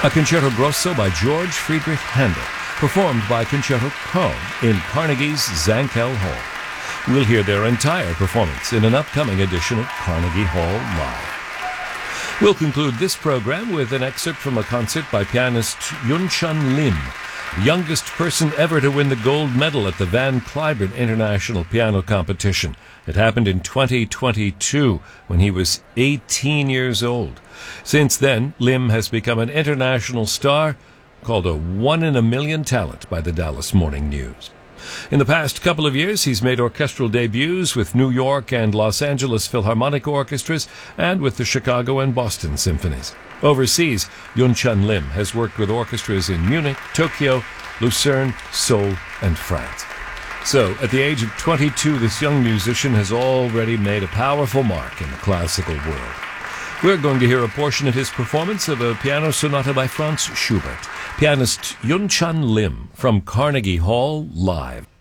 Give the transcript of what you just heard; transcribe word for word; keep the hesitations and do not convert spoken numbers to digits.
a concerto grosso by George Friedrich Handel, performed by Concerto Köln in Carnegie's Zankel Hall. We'll hear their entire performance in an upcoming edition of Carnegie Hall Live. We'll conclude this program with an excerpt from a concert by pianist Yunchun Lim, the youngest person ever to win the gold medal at the Van Cliburn International Piano Competition. It happened in twenty twenty-two, when he was eighteen years old. Since then, Lim has become an international star, called a one-in-a-million talent by the Dallas Morning News. In the past couple of years, he's made orchestral debuts with New York and Los Angeles Philharmonic Orchestras and with the Chicago and Boston Symphonies. Overseas, Yunchun Lim has worked with orchestras in Munich, Tokyo, Lucerne, Seoul, and France. So, at the age of twenty-two, this young musician has already made a powerful mark in the classical world. We're going to hear a portion of his performance of a piano sonata by Franz Schubert. Pianist Yunchun Lim from Carnegie Hall Live.